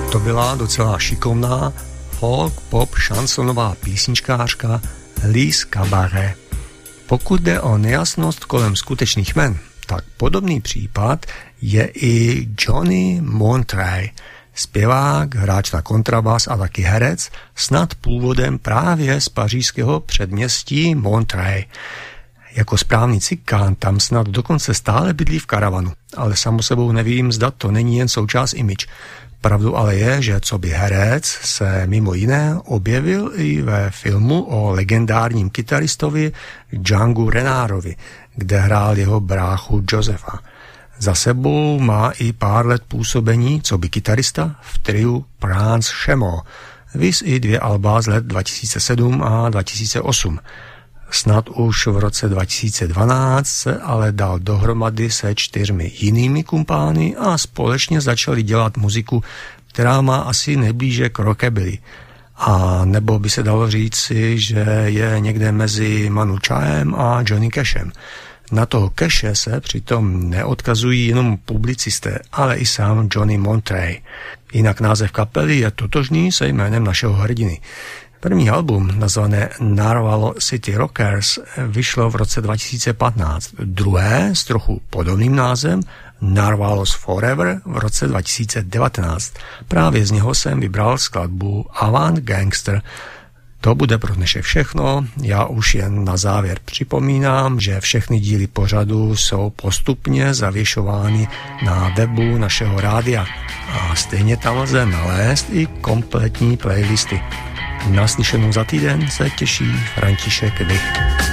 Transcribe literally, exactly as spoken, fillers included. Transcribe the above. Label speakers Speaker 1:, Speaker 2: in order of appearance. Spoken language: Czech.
Speaker 1: To byla docela šikovná folk, pop, šansonová písničkářka Liz Cabaret. Pokud jde o nejasnost kolem skutečných jmen, tak podobný případ je i Johnny Monterey, zpěvák, hráč na kontrabas a taky herec, snad původem právě z pařížského předměstí Monterey. Jako správný cikán tam snad dokonce stále bydlí v karavanu, ale samo sebou nevím, zda to není jen součást image. Pravdu ale je, že co by herec se mimo jiné objevil i ve filmu o legendárním kytaristovi Djangu Reinhardtovi, kde hrál jeho bráchu Josefa. Za sebou má i pár let působení co by kytarista v triu Prince Chameau, viz i dvě alba z let dva tisíce sedm a dva tisíce osm. Snad už v roce dva tisíce dvanáct se ale dal dohromady se čtyřmi jinými kumpány a společně začali dělat muziku, která má asi nejblíže k rockabilly. A nebo by se dalo říci, že je někde mezi Manu Chaem a Johnny Cashem. Na toho Cashe se přitom neodkazují jenom publicisté, ale i sám Johnny Monterey. Jinak název kapely je totožný se jménem našeho hrdiny. První album, nazvané Narwhal City Rockers, vyšlo v roce dva tisíce patnáct. Druhé s trochu podobným názvem Narwhalos Forever v roce dva tisíce devatenáct. Právě z něho jsem vybral skladbu Avant Gangster. To bude pro dnešek všechno. Já už jen na závěr připomínám, že všechny díly pořadu jsou postupně zavěšovány na webu našeho rádia. A stejně tam lze nalézt i kompletní playlisty. Naslyšenou za týden se těší František Vich.